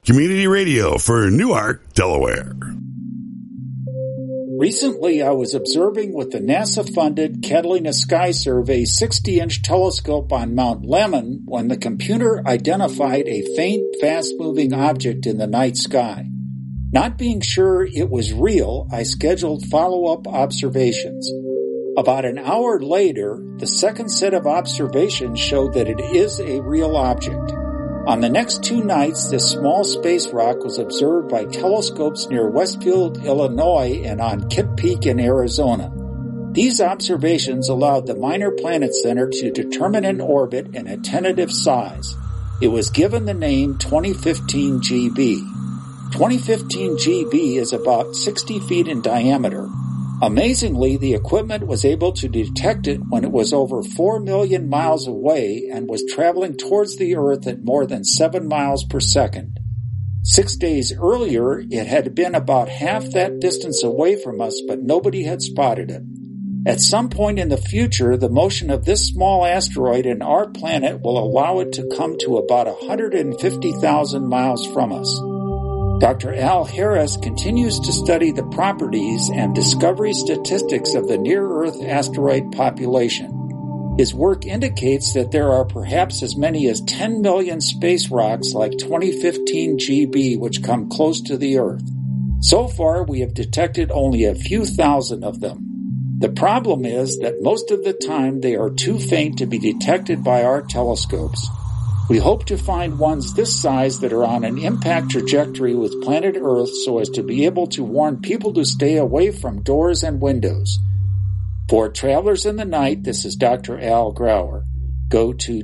Community radio for Newark, Delaware. Recently, I was observing with the NASA-funded Catalina Sky Survey 60-inch telescope on Mount Lemmon when the computer identified a faint, fast-moving object in the night sky. Not being sure it was real, I scheduled follow-up observations. About an hour later, the second set of observations showed that it is a real object. On the next 2 nights, this small space rock was observed by telescopes near Westfield, Illinois, and on Kitt Peak in Arizona. These observations allowed the Minor Planet Center to determine an orbit and a tentative size. It was given the name 2015 GB. 2015 GB is about 60 feet in diameter. Amazingly, the equipment was able to detect it when it was over 4 million miles away and was traveling towards the Earth at more than 7 miles per second. 6 days earlier, it had been about half that distance away from us, but nobody had spotted it. At some point in the future, the motion of this small asteroid in our planet will allow it to come to about 150,000 miles from us. Dr. Al Harris continues to study the properties and discovery statistics of the near-Earth asteroid population. His work indicates that there are perhaps as many as 10 million space rocks like 2015 GB which come close to the Earth. So far, we have detected only a few thousand of them. The problem is that most of the time they are too faint to be detected by our telescopes. We hope to find ones this size that are on an impact trajectory with planet Earth so as to be able to warn people to stay away from doors and windows. For Travelers in the Night, this is Dr. Al Grauer. Go to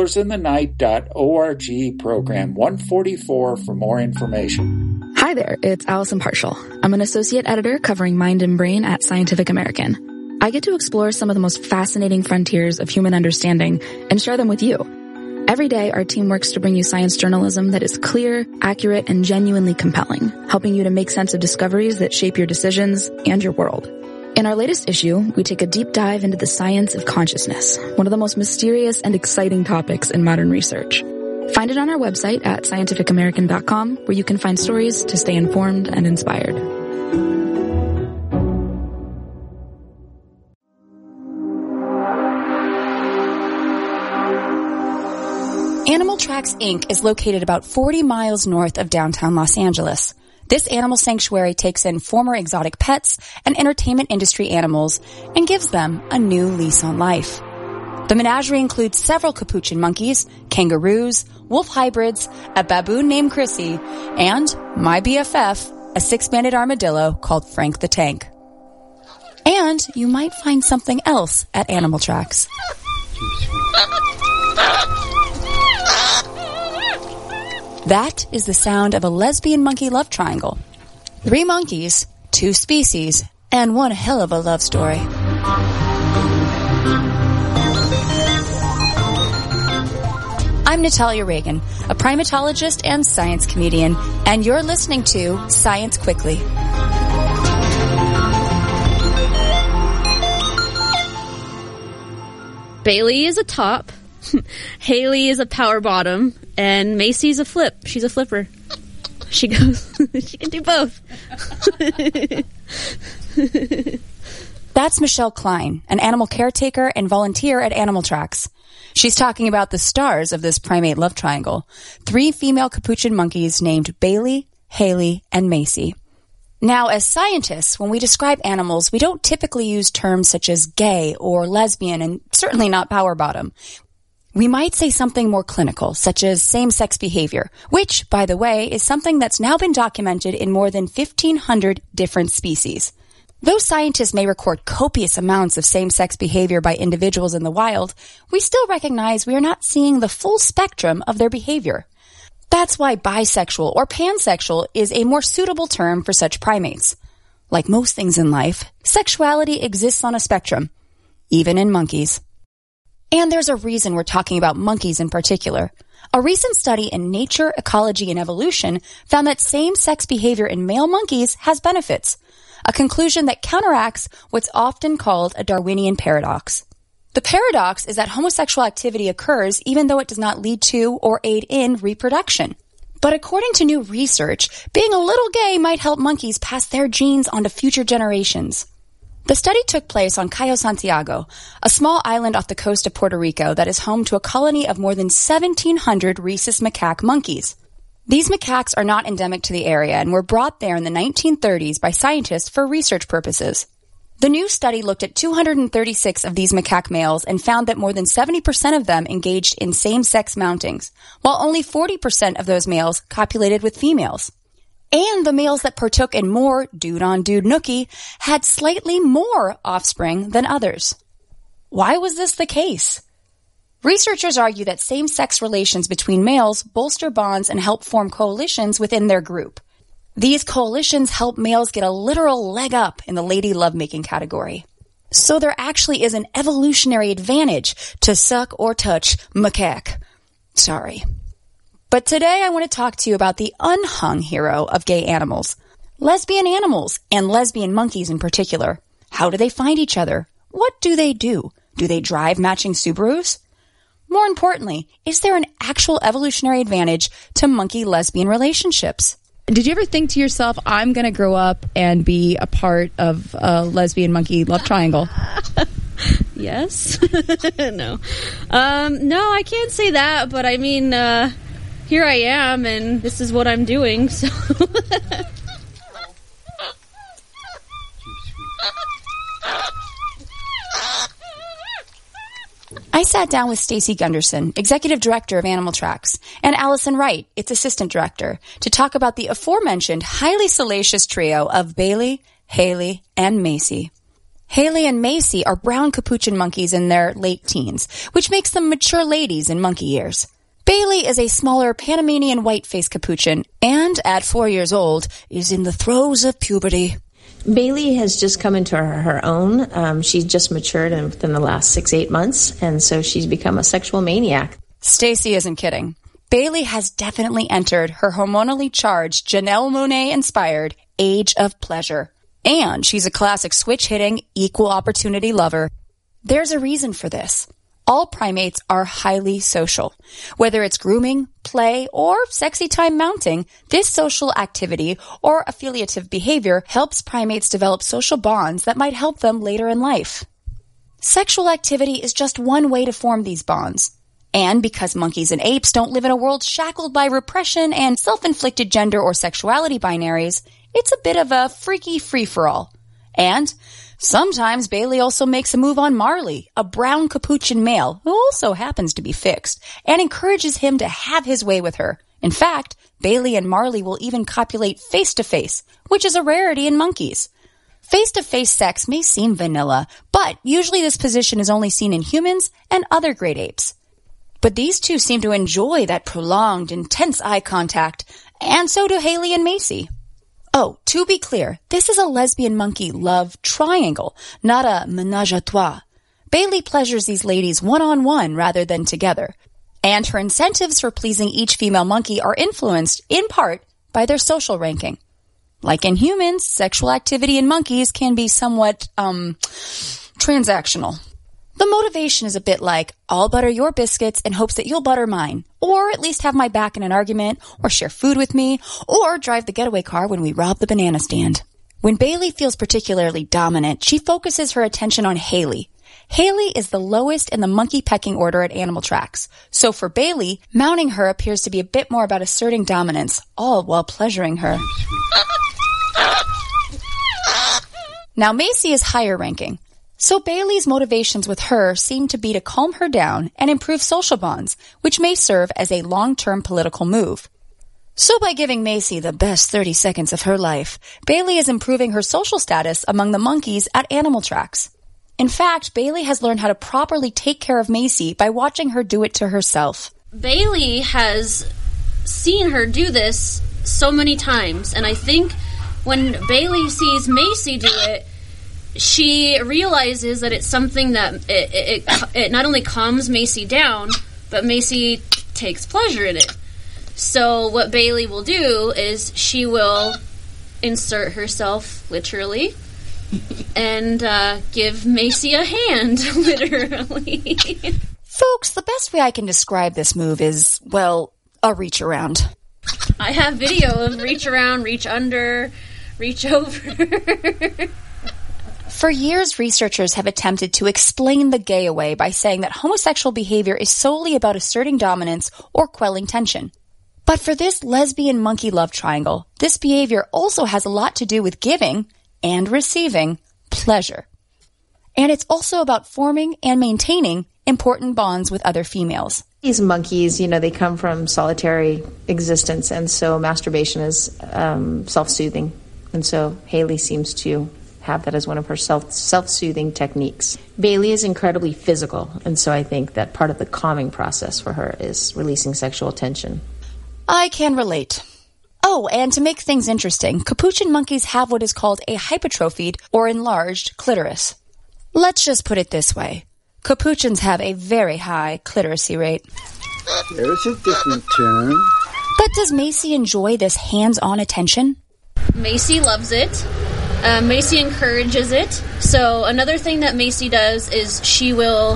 travelersinthenight.org, program 144 for more information. Hi there, it's Allison Partial. I'm an associate editor covering Mind and Brain at Scientific American. I get to explore some of the most fascinating frontiers of human understanding and share them with you. Every day, our team works to bring you science journalism that is clear, accurate, and genuinely compelling, helping you to make sense of discoveries that shape your decisions and your world. In our latest issue, we take a deep dive into the science of consciousness, one of the most mysterious and exciting topics in modern research. Find it on our website at scientificamerican.com, where you can find stories to stay informed and inspired. Animal Tracks, Inc. is located about 40 miles north of downtown Los Angeles. This animal sanctuary takes in former exotic pets and entertainment industry animals and gives them a new lease on life. The menagerie includes several capuchin monkeys, kangaroos, wolf hybrids, a baboon named Chrissy, and my BFF, a 6-banded armadillo called Frank the Tank. And you might find something else at Animal Tracks. That is the sound of a lesbian monkey love triangle. 3 monkeys, 2 species, and one hell of a love story. I'm Natalia Reagan, a primatologist and science comedian, and you're listening to Science Quickly. Bailey is a top, Haley is a power bottom, and Macy's a flip. She's a flipper. She goes, she can do both. That's Michelle Klein, an animal caretaker and volunteer at Animal Tracks. She's talking about the stars of this primate love triangle, 3 female capuchin monkeys named Bailey, Haley, and Macy. Now, as scientists, when we describe animals, we don't typically use terms such as gay or lesbian, and certainly not power bottom. We might say something more clinical, such as same-sex behavior, which, by the way, is something that's now been documented in more than 1,500 different species. Though scientists may record copious amounts of same-sex behavior by individuals in the wild, we still recognize we are not seeing the full spectrum of their behavior. That's why bisexual or pansexual is a more suitable term for such primates. Like most things in life, sexuality exists on a spectrum, even in monkeys. And there's a reason we're talking about monkeys in particular. A recent study in Nature, Ecology, and Evolution found that same-sex behavior in male monkeys has benefits, a conclusion that counteracts what's often called a Darwinian paradox. The paradox is that homosexual activity occurs even though it does not lead to or aid in reproduction. But according to new research, being a little gay might help monkeys pass their genes on to future generations. The study took place on Cayo Santiago, a small island off the coast of Puerto Rico that is home to a colony of more than 1,700 rhesus macaque monkeys. These macaques are not endemic to the area and were brought there in the 1930s by scientists for research purposes. The new study looked at 236 of these macaque males and found that more than 70% of them engaged in same-sex mountings, while only 40% of those males copulated with females. And the males that partook in more dude-on-dude nookie had slightly more offspring than others. Why was this the case? Researchers argue that same-sex relations between males bolster bonds and help form coalitions within their group. These coalitions help males get a literal leg up in the lady lovemaking category. So there actually is an evolutionary advantage to suck or touch macaque. Sorry. But today I want to talk to you about the unhung hero of gay animals. Lesbian animals, and lesbian monkeys in particular. How do they find each other? What do they do? Do they drive matching Subarus? More importantly, is there an actual evolutionary advantage to monkey-lesbian relationships? Did you ever think to yourself, I'm going to grow up and be a part of a lesbian-monkey love triangle? Yes. No. No, I can't say that, but I mean, here I am, and this is what I'm doing, so... I sat down with Stacey Gunderson, Executive Director of Animal Tracks, and Allison Wright, its Assistant Director, to talk about the aforementioned highly salacious trio of Bailey, Haley, and Macy. Haley and Macy are brown capuchin monkeys in their late teens, which makes them mature ladies in monkey years. Bailey is a smaller Panamanian white-faced capuchin, and at 4 years old, is in the throes of puberty. Bailey has just come into her own. She's just matured within the last 6-8 months, and so she's become a sexual maniac. Stacey isn't kidding. Bailey has definitely entered her hormonally charged, Janelle Monáe-inspired age of pleasure. And she's a classic switch-hitting, equal opportunity lover. There's a reason for this. All primates are highly social. Whether it's grooming, play, or sexy time mounting, this social activity or affiliative behavior helps primates develop social bonds that might help them later in life. Sexual activity is just one way to form these bonds. And because monkeys and apes don't live in a world shackled by repression and self-inflicted gender or sexuality binaries, it's a bit of a freaky free-for-all. And sometimes Bailey also makes a move on Marley, a brown capuchin male who also happens to be fixed, and encourages him to have his way with her. In fact, Bailey and Marley will even copulate face-to-face, which is a rarity in monkeys. Face-to-face sex may seem vanilla, but usually this position is only seen in humans and other great apes. But these two seem to enjoy that prolonged, intense eye contact, and so do Haley and Macy. Oh, to be clear, this is a lesbian monkey love triangle, not a ménage à trois. Bailey pleasures these ladies one-on-one rather than together, and her incentives for pleasing each female monkey are influenced, in part, by their social ranking. Like in humans, sexual activity in monkeys can be somewhat, transactional. The motivation is a bit like, I'll butter your biscuits in hopes that you'll butter mine, or at least have my back in an argument, or share food with me, or drive the getaway car when we rob the banana stand. When Bailey feels particularly dominant, she focuses her attention on Haley. Haley is the lowest in the monkey pecking order at Animal Tracks, so for Bailey, mounting her appears to be a bit more about asserting dominance, all while pleasuring her. Now Macy is higher ranking. So Bailey's motivations with her seem to be to calm her down and improve social bonds, which may serve as a long-term political move. So by giving Macy the best 30 seconds of her life, Bailey is improving her social status among the monkeys at Animal Tracks. In fact, Bailey has learned how to properly take care of Macy by watching her do it to herself. Bailey has seen her do this so many times, and I think when Bailey sees Macy do it, she realizes that it's something that it not only calms Macy down, but Macy takes pleasure in it. So what Bailey will do is she will insert herself, literally, and give Macy a hand, literally. Folks, the best way I can describe this move is, well, a reach around. I have video of reach around, reach under, reach over. For years, researchers have attempted to explain the gay away by saying that homosexual behavior is solely about asserting dominance or quelling tension. But for this lesbian monkey love triangle, this behavior also has a lot to do with giving and receiving pleasure. And it's also about forming and maintaining important bonds with other females. These monkeys, they come from solitary existence, and so masturbation is self-soothing. And so Haley seems to have that as one of her self-soothing techniques. Bailey is incredibly physical, and so I think that part of the calming process for her is releasing sexual tension. I can relate. Oh, and to make things interesting, capuchin monkeys have what is called a hypertrophied or enlarged clitoris. Let's just put it this way. Capuchins have a very high clitoracy rate. There's a different turn. But does Macy enjoy this hands-on attention? Macy loves it. Macy encourages it. So another thing that Macy does is she will,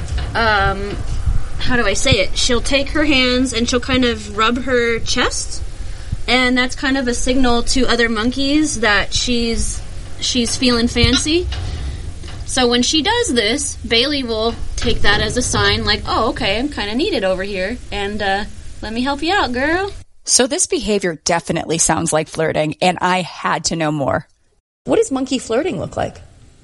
how do I say it? She'll take her hands and she'll kind of rub her chest. And that's kind of a signal to other monkeys that she's feeling fancy. So when she does this, Bailey will take that as a sign like, oh, okay, I'm kind of needed over here, and let me help you out, girl. So this behavior definitely sounds like flirting, and I had to know more. What does monkey flirting look like?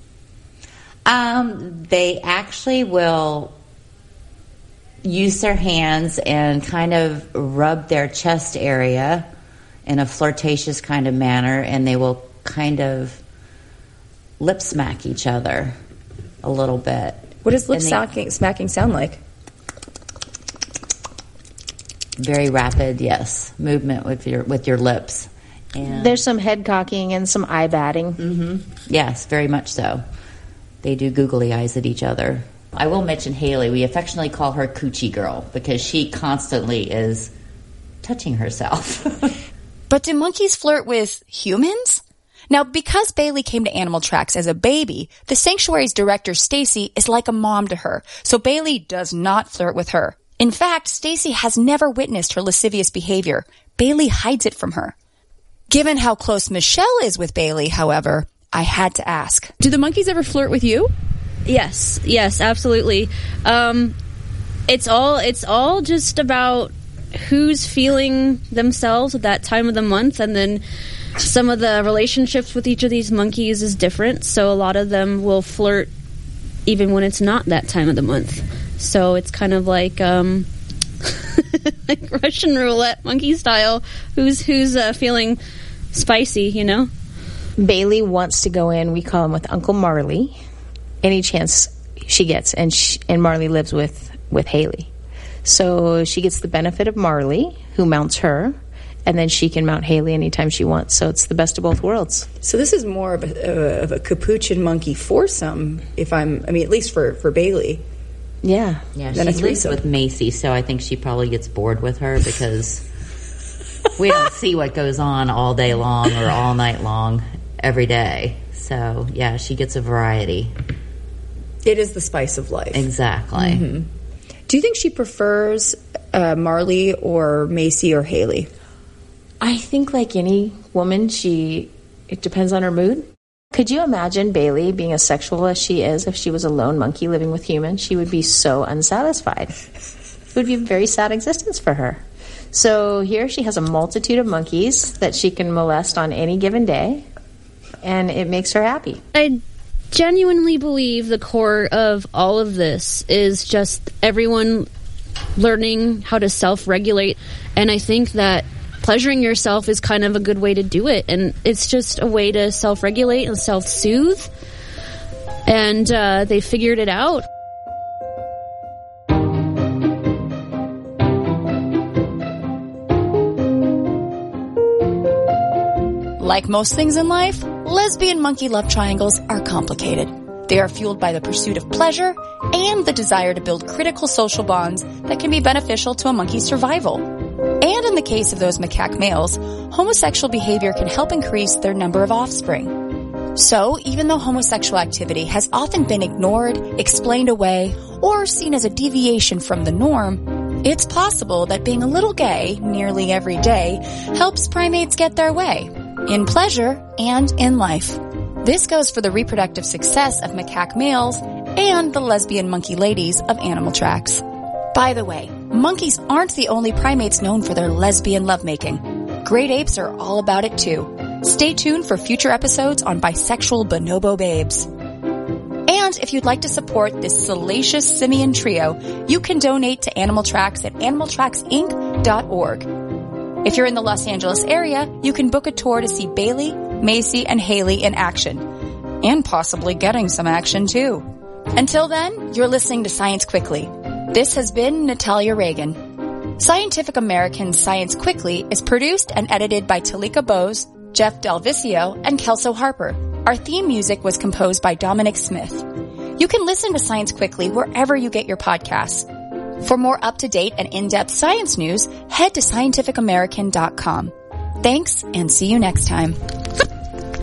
They actually will use their hands and kind of rub their chest area in a flirtatious kind of manner, and they will kind of lip smack each other a little bit. What does lip smacking sound like? Very rapid, yes, movement with your lips. And there's some head cocking and some eye batting. Mm-hmm. Yes, very much so. They do googly eyes at each other. I will mention Haley. We affectionately call her Coochie Girl because she constantly is touching herself. But do monkeys flirt with humans? Now, because Bailey came to Animal Tracks as a baby, the sanctuary's director, Stacy, is like a mom to her, so Bailey does not flirt with her. In fact, Stacy has never witnessed her lascivious behavior. Bailey hides it from her. Given how close Michelle is with Bailey, however, I had to ask. Do the monkeys ever flirt with you? Yes, absolutely. It's all just about who's feeling themselves at that time of the month, and then some of the relationships with each of these monkeys is different, so a lot of them will flirt even when it's not that time of the month. So it's kind of like like Russian roulette, monkey style. Who's feeling spicy, Bailey wants to go in, we call him, with Uncle Marley, any chance she gets, and Marley lives with Haley. So she gets the benefit of Marley, who mounts her, and then she can mount Haley anytime she wants. So it's the best of both worlds. So this is more of a capuchin monkey foursome, at least for Bailey. Yeah. Yeah, she lives with Macy, so I think she probably gets bored with her because we don't see what goes on all day long or all night long every day. So, yeah, she gets a variety. It is the spice of life. Exactly. Mm-hmm. Do you think she prefers Marley or Macy or Haley? I think like any woman, it depends on her mood. Could you imagine Bailey being as sexual as she is if she was a lone monkey living with humans? She would be so unsatisfied. It would be a very sad existence for her. So here she has a multitude of monkeys that she can molest on any given day, and it makes her happy. I genuinely believe the core of all of this is just everyone learning how to self-regulate, and I think that pleasuring yourself is kind of a good way to do it, and it's just a way to self-regulate and self-soothe, and they figured it out. Like most things in life, lesbian monkey love triangles are complicated. They are fueled by the pursuit of pleasure and the desire to build critical social bonds that can be beneficial to a monkey's survival. And in the case of those macaque males, homosexual behavior can help increase their number of offspring. So, even though homosexual activity has often been ignored, explained away, or seen as a deviation from the norm, It's possible that being a little gay nearly every day helps primates get their way, in pleasure and in life. This goes for the reproductive success of macaque males and the lesbian monkey ladies of Animal Tracks. By the way, monkeys aren't the only primates known for their lesbian lovemaking. Great apes are all about it too. Stay tuned for future episodes on bisexual bonobo babes. And if you'd like to support this salacious simian trio, you can donate to Animal Tracks at animaltracksinc.org. If you're in the Los Angeles area, you can book a tour to see Bailey, Macy, and Haley in action. And possibly getting some action too. Until then, you're listening to Science Quickly. This has been Natalia Reagan. Scientific American's Science Quickly is produced and edited by Talika Bose, Jeff Delvicio, and Kelso Harper. Our theme music was composed by Dominic Smith. You can listen to Science Quickly wherever you get your podcasts. For more up-to-date and in-depth science news, head to scientificamerican.com. Thanks, and see you next time.